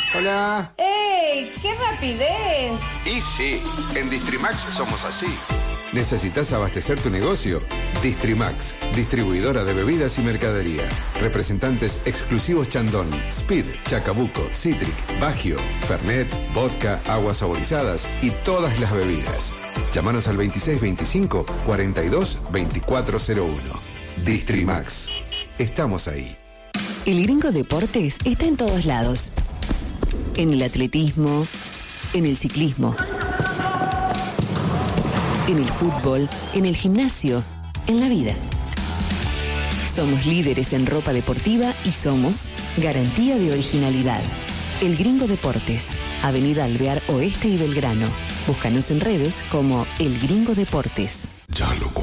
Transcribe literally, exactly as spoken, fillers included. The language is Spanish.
Hola. ¡Ey! ¡Qué rapidez! Y sí, en Distrimax somos así. ¿Necesitas abastecer tu negocio? Distrimax, distribuidora de bebidas y mercadería. Representantes exclusivos Chandon, Speed, Chacabuco, Citric, Bagio, Fernet, vodka, aguas saborizadas y todas las bebidas. Llámanos al veintiséis veinticinco, cuarenta y dos, veinticuatro cero uno. Distrimax. Estamos ahí. El Gringo Deportes está en todos lados. En el atletismo, en el ciclismo, en el fútbol, en el gimnasio, en la vida. Somos líderes en ropa deportiva y somos garantía de originalidad. El Gringo Deportes, Avenida Alvear Oeste y Belgrano. Búscanos en redes como El Gringo Deportes. Ya lo